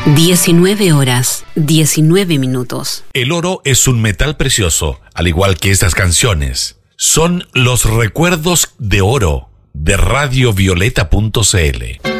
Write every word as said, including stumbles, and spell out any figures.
diecinueve horas, diecinueve minutos. El oro es un metal precioso, al igual que estas canciones. Son los recuerdos de oro de radio violeta punto c l.